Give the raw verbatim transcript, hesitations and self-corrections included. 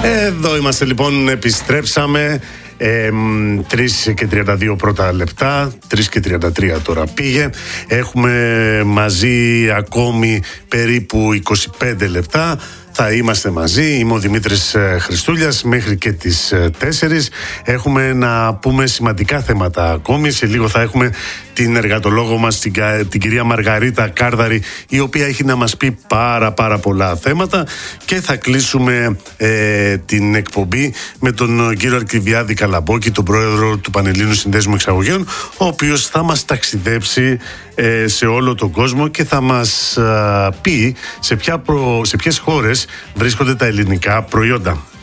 Εδώ είμαστε λοιπόν, επιστρέψαμε. Ε, τρεις και τριάντα δύο πρώτα λεπτά, τρεις και τριάντα τρία τώρα πήγε. Έχουμε μαζί ακόμη περίπου είκοσι πέντε λεπτά. Θα είμαστε μαζί, είμαι ο Δημήτρης Χριστούλιας μέχρι και τις τέσσερις. Έχουμε να πούμε σημαντικά θέματα ακόμη. Σε λίγο θα έχουμε την εργατολόγο μας, την, την κυρία Μαργαρίτα Κάρδαρη, η οποία έχει να μας πει πάρα πάρα πολλά θέματα. Και θα κλείσουμε ε, την εκπομπή με τον κύριο Αρκιβιάδη Καλαμπόκη, τον πρόεδρο του Πανελλήνιου Συνδέσμου Εξαγωγέων, ο οποίος θα μας ταξιδέψει ε, σε όλο τον κόσμο και θα μας α, πει σε, ποια προ, σε ποιες χώρες βρίσκονται τα ελληνικά προϊόντα.